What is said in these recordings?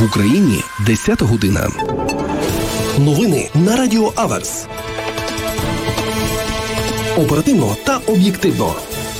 В Україні 10 година. Новини на Радіо Аверс. Оперативно та об'єктивно.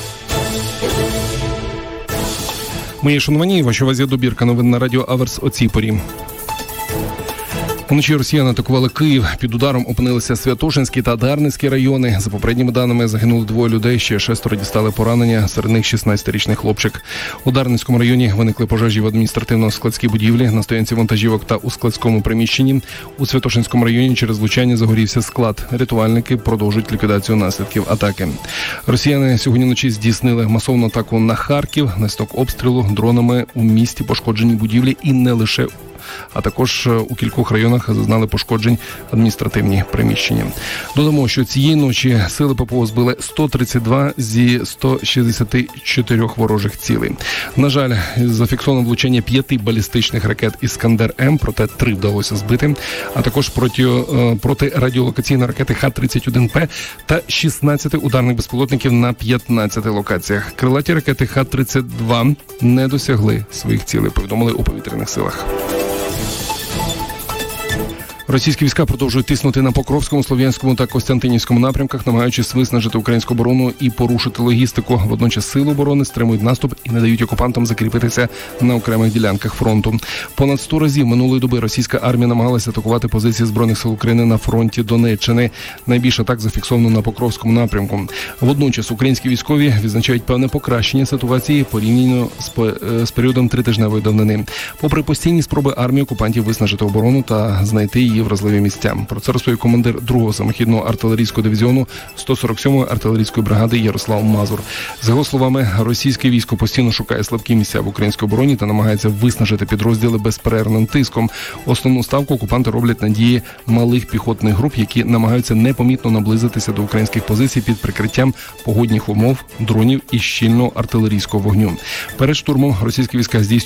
Мої шановані, вашій увазі добірка новин на Радіо Аверс о цій порі. Вночі росіяни атакували Київ. Під ударом опинилися Святошинський та Дарницький райони. За попередніми даними, загинуло 2 людей, ще 6 дістали поранення, серед них 16-річний хлопчик. У Дарницькому районі виникли пожежі в адміністративно-складській будівлі, на стоянці вантажівок та у складському приміщенні. У Святошинському районі через влучання загорівся склад. Рятувальники продовжують ліквідацію наслідків атаки. Росіяни сьогодні вночі здійснили масовну атаку на Харків. Наслідок обстрілу дронами у місті пошкоджені будівлі і не лише, а також у кількох районах зазнали пошкоджень адміністративні приміщення. Додамо, що цієї ночі сили ППО збили 132 зі 164 ворожих цілей. На жаль, зафіксовано влучання 5 балістичних ракет «Іскандер-М», проте 3 вдалося збити, а також протирадіолокаційні ракети Х-31П та 16 ударних безпілотників на 15 локаціях. Крилаті ракети Х-32 не досягли своїх цілей, повідомили у повітряних силах. Російські війська продовжують тиснути на Покровському, Слов'янському та Костянтинівському напрямках, намагаючись виснажити українську оборону і порушити логістику. Водночас сили оборони стримують наступ і не дають окупантам закріпитися на окремих ділянках фронту. Понад 100 разів минулої доби російська армія намагалася атакувати позиції Збройних сил України на фронті Донеччини. Найбільше атак зафіксовано на Покровському напрямку. Водночас українські військові відзначають певне покращення ситуації порівняно з періодом 3-тижневої давнини. Попри постійні спроби армії окупантів виснажити оборону та знайти її вразливі місця. Про це розповів командир 2-го самохідного артилерійського дивізіону 147-ї артилерійської бригади Ярослав Мазур. За його словами, російське військо постійно шукає слабкі місця в українській обороні та намагається виснажити підрозділи безперервним тиском. Основну ставку окупанти роблять на дії малих піхотних груп, які намагаються непомітно наблизитися до українських позицій під прикриттям погодних умов, дронів і щільного артилерійського вогню. Перед штурмом російські війська здійснюють